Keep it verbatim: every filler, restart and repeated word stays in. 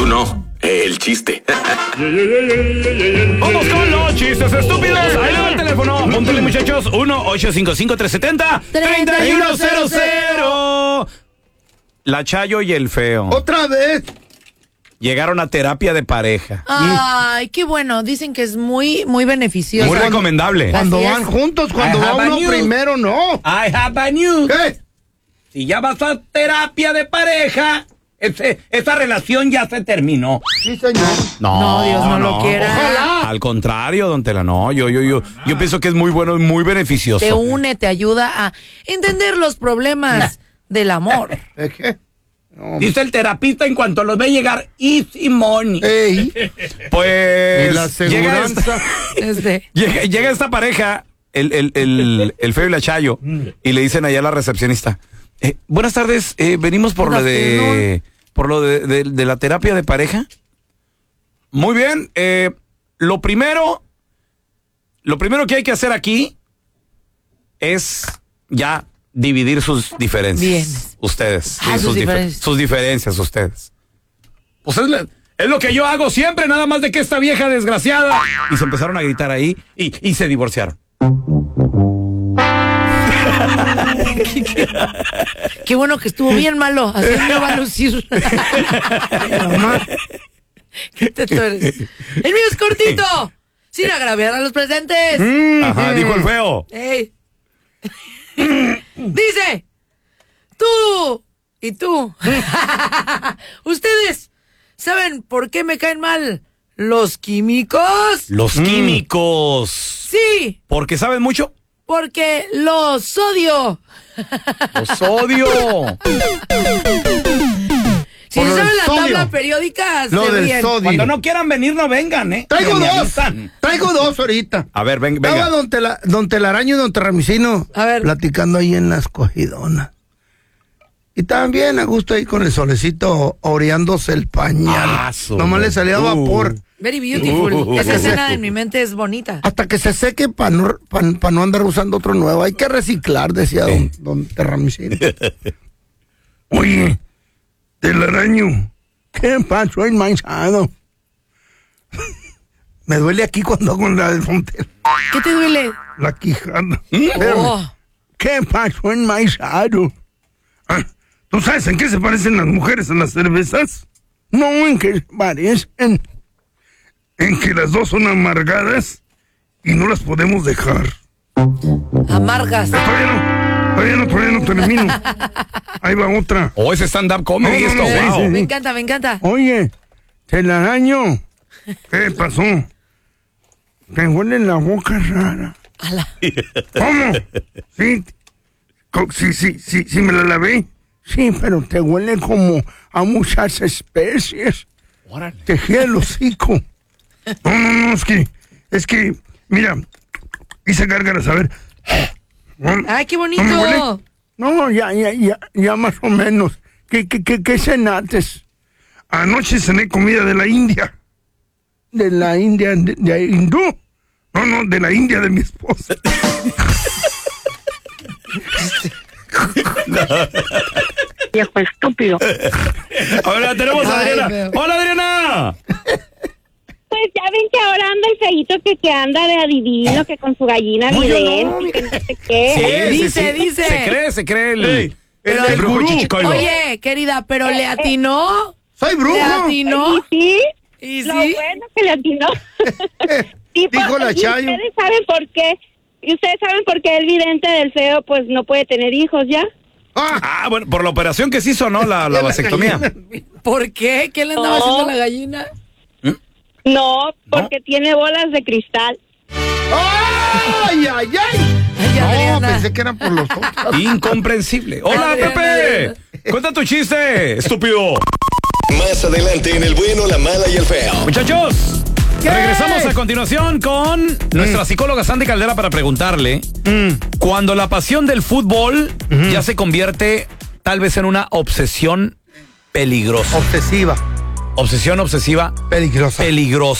Tú no, el chiste. Vamos con los chistes estúpidos. Ahí le va el teléfono. Apúntale, muchachos. uno ocho cinco cinco, tres siete cero, tres uno cero cero. La Chayo y el Feo ¡Otra vez! llegaron a terapia de pareja. Ay, qué bueno. Dicen que es muy, muy beneficioso. Muy recomendable. Cuando Así van es. juntos, cuando I va have a uno news. primero, no. I have a news. ¿Qué? Si ya vas a terapia de pareja, ese, esa relación ya se terminó. Sí, señor. No, Dios no lo quiera. Ojalá. Al contrario, don Tela, no. Yo, yo, yo, yo pienso que es muy bueno y muy beneficioso. Te une, te ayuda a entender los problemas del amor. ¿Es qué? No. Dice el terapista en cuanto los ve llegar, easy money. Ey, Pues y la llega esta, aseguranza. Este. llega, llega esta pareja, el, el, el, el Feo y la Chayo, y le dicen allá a la recepcionista, eh, buenas tardes, eh, venimos por Good lo de por lo de, de, de la terapia de pareja. Muy bien, eh, lo primero, lo primero que hay que hacer aquí es ya dividir sus diferencias. Bienes. Ustedes. Ah, sus sus, difer- diferencias. sus diferencias, ustedes. Pues es, la- es lo que yo hago siempre, nada más de que esta vieja desgraciada. Y se empezaron a gritar ahí y, y se divorciaron. Qué bueno que estuvo bien malo. Así no va a lucir. ¿Qué teto eres? El mío es cortito. Sin agraviar a los presentes. Ajá, dijo el Feo. Ey. Dice, tú y tú, ¿ustedes saben por qué me caen mal los químicos? Los químicos. Sí, ¿Porque saben mucho? porque los odio. Los odio. Si Por lo saben del la sodio. tabla periódica, Lo se del ríen. sodio. Cuando no quieran venir, no vengan, ¿eh? Traigo Que me dos. avisan. Traigo dos ahorita. A ver, ven, Estaba venga. don, Tela- don Telaraño y don Terramicino A ver. platicando ahí en las cogidonas. Y también a gusto ahí con el solecito oreándose el pañal. Ah, su- Nomás le salía Uh. vapor. Very beautiful. Uh. Esa escena en mi mente es bonita. Hasta que se seque para no, pa- pa no andar usando otro nuevo. Hay que reciclar, decía don, don Terramicino. Oye, Telaraño, ¿qué pasó en Manzano? Me duele aquí cuando hago la de frontera. ¿Qué te duele? La quijada. Espérame. Oh, ¿Qué pasó en Maizado? Ah, ¿tú sabes en qué se parecen las mujeres a las cervezas? No, en qué se parecen. En que las dos son amargadas y no las podemos dejar. amargas. Todavía no, todavía no, todavía no termino. Ahí va otra. Oh, ese stand-up comedy, No, no, esto, no, sí, wow. sí. Me encanta, me encanta. Oye, Telaraño, ¿qué pasó? Te huele la boca rara. Ala. ¿Cómo? Sí, co- sí, sí, sí, sí me la lavé. Sí, pero te huele como a muchas especies. Órale. Te gira el hocico. No, no, no, es que, es que, mira, hice gárgaras, a ver. Ay, qué ¿No me huele? bonito. No, ya, ya, ya, ya más o menos. ¿Qué, qué, qué, qué cenates? Anoche cené comida de la India. ¿De la India? ¿De, de hindú? No, no, de la India de mi esposa. Viejo estúpido. Ahora tenemos a Ay, Adriana. Feo. ¡Hola, Adriana! Pues ya ven que ahora anda el feíto que, que anda de adivino, que con su gallina No, yo vidente, no, y que no sé qué. Sí, dice, sí, dice. Se cree, se cree el, Ey, el, el brujo gurú. chichicoilo. Oye, querida, pero le atinó. ¡Soy ¿Le brujo! atinó? ¿Y sí? ¿Y Lo sí? bueno que le atinó. Sí, Dijo por- la y Chayo. ustedes saben por qué. Y ustedes saben por qué el vidente del feo pues no puede tener hijos ya. ¡Ah! Ah, bueno, por la operación que se hizo, ¿no? La, la vasectomía. ¿Por qué? ¿Qué le andaba No. haciendo a la gallina? No, porque tiene bolas de cristal. ¡Ay, ay, ay! Ay, No, Adriana. pensé que eran por los otros. Incomprensible. ¡Hola, Adriana, Pepe! Adriana. Cuenta tu chiste, estúpido. Más adelante en El Bueno, la Mala y el Feo. Muchachos, regresamos a continuación con nuestra psicóloga Sandy Caldera para preguntarle cuando la pasión del fútbol ya se convierte tal vez en una obsesión peligrosa. Obsesiva, Obsesión obsesiva peligrosa. peligrosa.